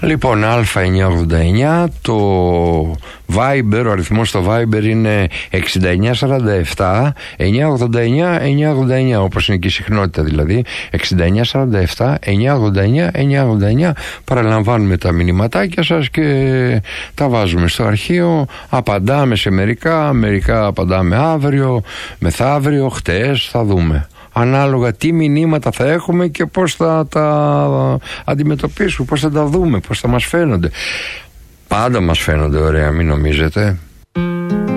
Λοιπόν, Α989, το Viber, ο αριθμός στο Viber είναι 6947 989 989, όπως είναι και η συχνότητα δηλαδή, 6947 989 989. Παραλαμβάνουμε τα μηνυματάκια σας και τα βάζουμε στο αρχείο. Απαντάμε σε μερικά απαντάμε αύριο, μεθαύριο, χτες, θα δούμε ανάλογα τι μηνύματα θα έχουμε και πώς θα τα αντιμετωπίσουμε, πώς θα τα δούμε, πώς θα μας φαίνονται. Πάντα μας φαίνονται ωραία, μην νομίζετε.